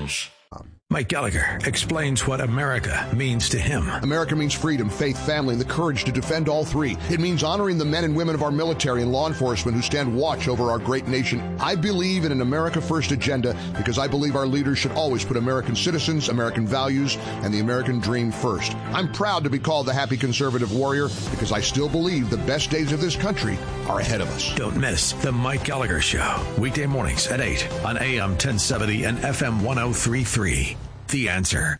News. Mike Gallagher explains what America means to him. America means freedom, faith, family, and the courage to defend all three. It means honoring the men and women of our military and law enforcement who stand watch over our great nation. I believe in an America First agenda because I believe our leaders should always put American citizens, American values, and the American dream first. I'm proud to be called the happy conservative warrior because I still believe the best days of this country are ahead of us. Don't miss The Mike Gallagher Show, weekday mornings at 8 on AM 1070 and FM 1033. The Answer.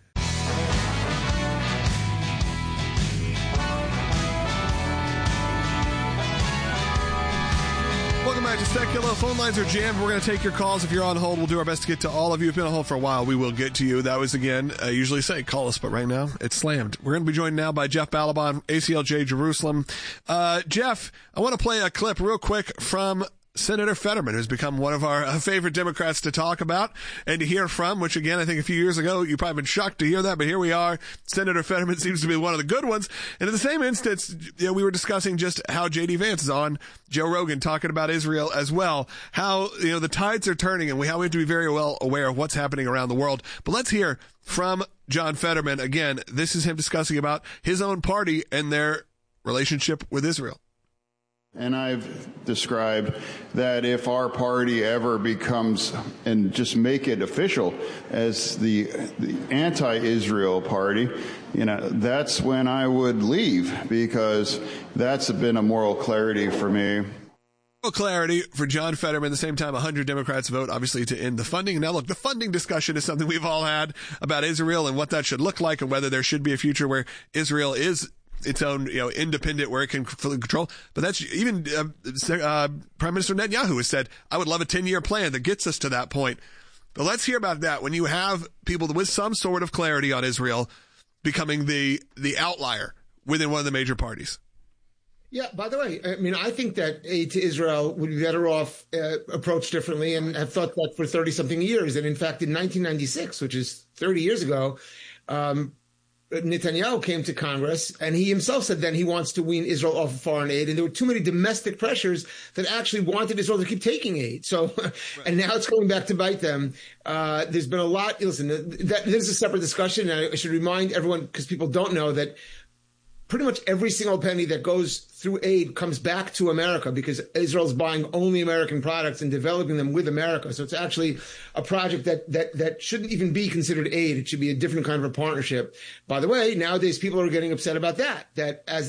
Welcome back to Secular. Phone lines are jammed. We're going to take your calls. If you're on hold, we'll do our best to get to all of you. If you've been on hold for a while, we will get to you. That was, again, I usually say call us, but right now it's slammed. We're going to be joined now by Jeff Balaban, ACLJ Jerusalem. Jeff, I want to play a clip real quick from Senator Fetterman, who's become one of our favorite Democrats to talk about and to hear from, which, again, I think a few years ago, you probably been shocked to hear that, but here we are. Senator Fetterman seems to be one of the good ones. And in the same instance, we were discussing just how J.D. Vance is on Joe Rogan talking about Israel as well, how, the tides are turning and how we have to be very well aware of what's happening around the world. But let's hear from John Fetterman. Again, this is him discussing about his own party and their relationship with Israel. And I've described that if our party ever becomes, and just make it official as the anti-Israel party, that's when I would leave, because that's been a moral clarity for me. Clarity for John Fetterman. At the same time, 100 Democrats vote, obviously, to end the funding. Now, look, the funding discussion is something we've all had about Israel and what that should look like and whether there should be a future where Israel is its own, independent, where it can fully control. But that's even Prime Minister Netanyahu has said, I would love a 10-year plan that gets us to that point. But let's hear about that when you have people with some sort of clarity on Israel becoming the outlier within one of the major parties. Yeah, by the way, I think that aid to Israel would be better off approached differently, and have thought that for 30-something years. And in fact, in 1996, which is 30 years ago, Netanyahu came to Congress, and he himself said then he wants to wean Israel off of foreign aid. And there were too many domestic pressures that actually wanted Israel to keep taking aid. So, and now it's going back to bite them. There's been a lot. Listen, there's a separate discussion. And I should remind everyone, because people don't know, that pretty much every single penny that goes through aid comes back to America, because Israel's buying only American products and developing them with America. So it's actually a project that shouldn't even be considered aid. It should be a different kind of a partnership. By the way, nowadays people are getting upset about that as